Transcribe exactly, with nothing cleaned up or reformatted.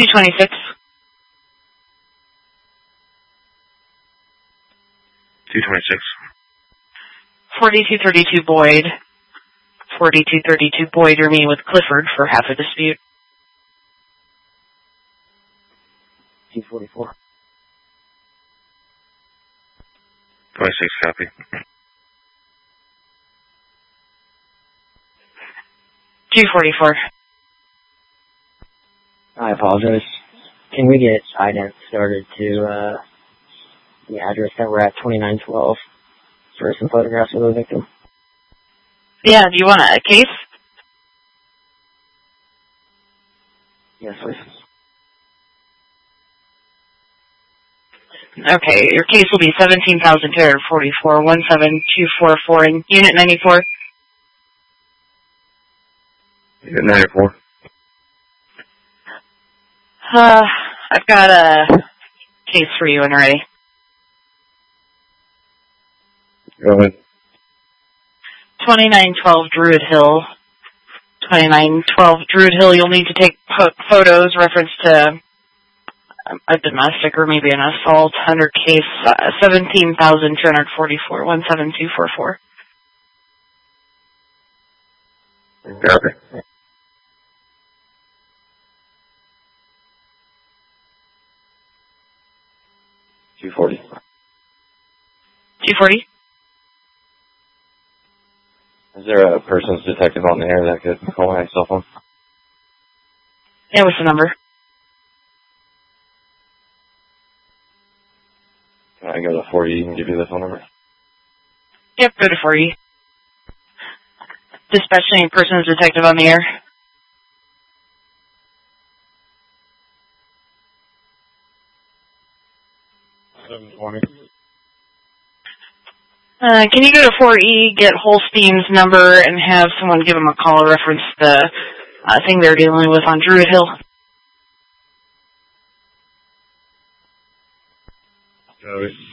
two twenty-six. two twenty-six. forty-two thirty-two Boyd. forty-two thirty-two Boyd, you're meeting with Clifford for half a dispute. two forty-four. twenty-six, copy. two forty-four. I apologize. Can we get ident started to uh, the address that we're at, twenty-nine twelve, for some photographs of the victim? Yeah, do you want a case? Yes, please. Okay, your case will be seventeen thousand two hundred forty-four, one seven two four four in Unit ninety-four. Unit ninety-four. Uh, I've got a case for you and ready. Go ahead. twenty-nine twelve Druid Hill. twenty-nine twelve Druid Hill, you'll need to take po- photos reference to a domestic or maybe an assault under case uh, seventeen thousand two hundred forty-four, one seven two four four. Copy. two forty. two forty? Is there a person's detective on the air that could call my cell phone? Yeah, what's the number? Can I go to forty and give you the phone number? Yep, go to forty. Dispatching person's detective on the air. seven twenty. Uh, can you go to four E, get Holstein's number, and have someone give him a call reference the uh, thing they're dealing with on Druid Hill? Copy.